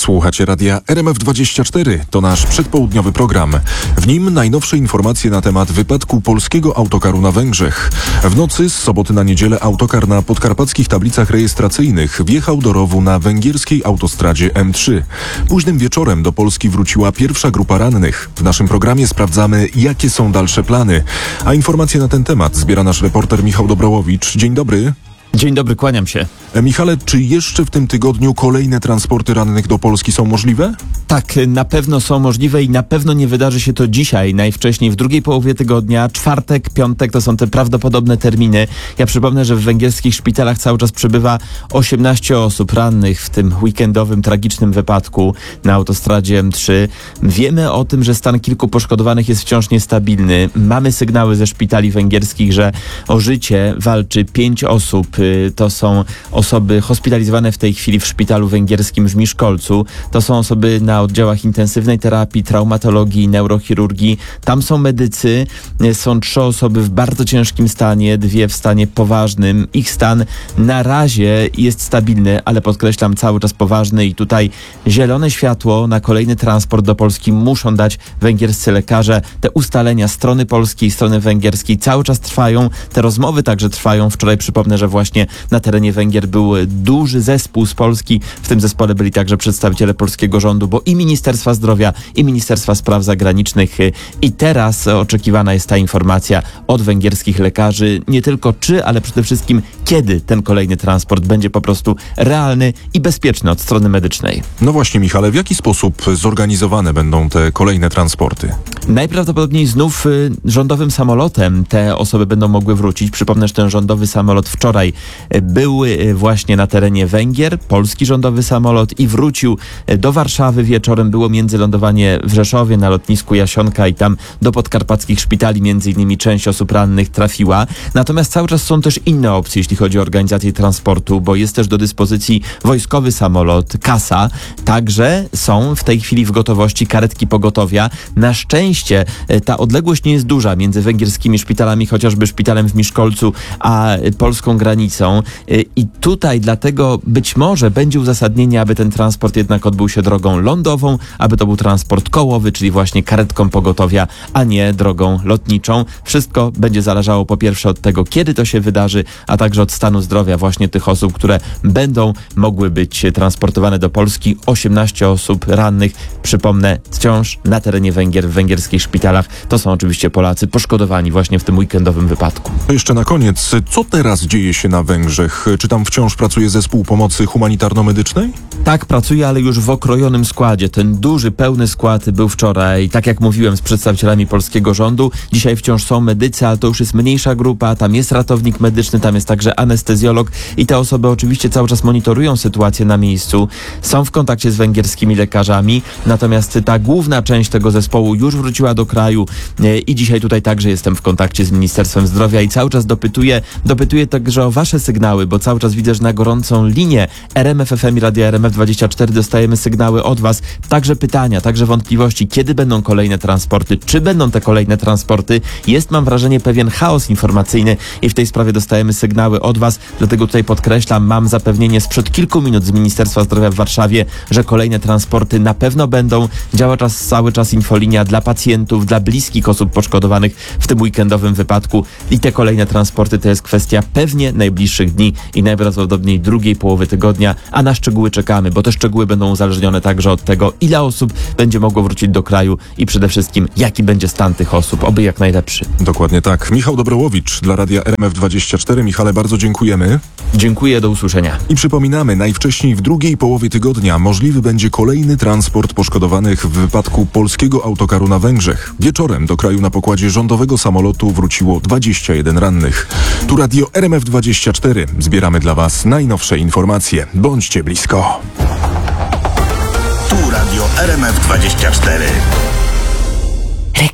Słuchacie radia RMF24. To nasz przedpołudniowy program. W nim najnowsze informacje na temat wypadku polskiego autokaru na Węgrzech. W nocy z soboty na niedzielę autokar na podkarpackich tablicach rejestracyjnych wjechał do rowu na węgierskiej autostradzie M3. Późnym wieczorem do Polski wróciła pierwsza grupa rannych. W naszym programie sprawdzamy, jakie są dalsze plany. A informacje na ten temat zbiera nasz reporter Michał Dobrołowicz. Dzień dobry. Dzień dobry, kłaniam się. Michale, czy jeszcze w tym tygodniu kolejne transporty rannych do Polski są możliwe? Tak, na pewno są możliwe i na pewno nie wydarzy się to dzisiaj, najwcześniej w drugiej połowie tygodnia. Czwartek, piątek to są te prawdopodobne terminy. Ja przypomnę, że w węgierskich szpitalach cały czas przebywa 18 osób rannych w tym weekendowym, tragicznym wypadku na autostradzie M3. Wiemy o tym, że stan kilku poszkodowanych jest wciąż niestabilny. Mamy sygnały ze szpitali węgierskich, że o życie walczy 5 osób. To są osoby hospitalizowane w tej chwili w szpitalu węgierskim w Miskolcu. To są osoby na oddziałach intensywnej terapii, traumatologii, neurochirurgii. Tam są medycy. Są 3 osoby w bardzo ciężkim stanie, 2 w stanie poważnym. Ich stan na razie jest stabilny, ale podkreślam, cały czas poważny i tutaj zielone światło na kolejny transport do Polski muszą dać węgierscy lekarze. Te ustalenia strony polskiej i strony węgierskiej cały czas trwają. Te rozmowy także trwają. Wczoraj przypomnę, że właśnie na terenie Węgier był duży zespół z Polski. W tym zespole byli także przedstawiciele polskiego rządu, bo i Ministerstwa Zdrowia, i Ministerstwa Spraw Zagranicznych. I teraz oczekiwana jest ta informacja od węgierskich lekarzy. Nie tylko czy, ale przede wszystkim kiedy ten kolejny transport będzie po prostu realny i bezpieczny od strony medycznej. No właśnie, Michale, w jaki sposób zorganizowane będą te kolejne transporty? Najprawdopodobniej znów rządowym samolotem te osoby będą mogły wrócić. Przypomnę, że ten rządowy samolot wczoraj był właśnie na terenie Węgier, polski rządowy samolot, i wrócił do Warszawy wieczorem. Było międzylądowanie w Rzeszowie na lotnisku Jasionka i tam do podkarpackich szpitali między innymi część osób rannych trafiła. Natomiast cały czas są też inne opcje, jeśli chodzi o organizację transportu, bo jest też do dyspozycji wojskowy samolot Kasa. Także są w tej chwili w gotowości karetki pogotowia. Na szczęście ta odległość nie jest duża między węgierskimi szpitalami, chociażby szpitalem w Miskolcu, a polską granicą. I tutaj dlatego być może będzie uzasadnienie, aby ten transport jednak odbył się drogą lądową, aby to był transport kołowy, czyli właśnie karetką pogotowia, a nie drogą lotniczą. Wszystko będzie zależało po pierwsze od tego, kiedy to się wydarzy, a także od stanu zdrowia właśnie tych osób, które będą mogły być transportowane do Polski. 18 osób rannych, przypomnę, wciąż na terenie Węgier, w węgierskich szpitalach. To są oczywiście Polacy poszkodowani właśnie w tym weekendowym wypadku. To jeszcze na koniec, co teraz dzieje się na Węgrzech? Czy tam wciąż pracuje zespół pomocy humanitarno-medycznej? Tak, pracuje, ale już w okrojonym składzie. Ten duży, pełny skład był wczoraj, tak jak mówiłem, z przedstawicielami polskiego rządu. Dzisiaj wciąż są medycy, ale to już jest mniejsza grupa. Tam jest ratownik medyczny, tam jest także anestezjolog i te osoby oczywiście cały czas monitorują sytuację na miejscu. Są w kontakcie z węgierskimi lekarzami, natomiast ta główna część tego zespołu już wróciła do kraju i dzisiaj tutaj także jestem w kontakcie z Ministerstwem Zdrowia i cały czas dopytuję także o wasze sygnały, bo cały czas widzę, że na gorącą linię RMF FM i Radia RMF24 dostajemy sygnały od was, także pytania, także wątpliwości, kiedy będą kolejne transporty, czy będą te kolejne transporty. Jest, mam wrażenie, pewien chaos informacyjny i w tej sprawie dostajemy sygnały od was, dlatego tutaj podkreślam, mam zapewnienie sprzed kilku minut z Ministerstwa Zdrowia w Warszawie, że kolejne transporty na pewno będą. Działa cały czas infolinia dla pacjentów, dla bliskich osób poszkodowanych w tym weekendowym wypadku i te kolejne transporty to jest kwestia pewnie najbliższych dni i najprawdopodobniej drugiej połowy tygodnia, a na szczegóły czekamy, bo te szczegóły będą uzależnione także od tego, ile osób będzie mogło wrócić do kraju i przede wszystkim jaki będzie stan tych osób, oby jak najlepszy. Dokładnie tak. Michał Dobrołowicz dla Radia RMF24. Michale, bardzo dziękujemy. Dziękuję, do usłyszenia. I przypominamy, najwcześniej w drugiej połowie tygodnia możliwy będzie kolejny transport poszkodowanych w wypadku polskiego autokaru na Węgrzech. Wieczorem do kraju na pokładzie rządowego samolotu wróciło 21 rannych. Tu Radio RMF24. Zbieramy dla was najnowsze informacje. Bądźcie blisko. Tu Radio RMF24.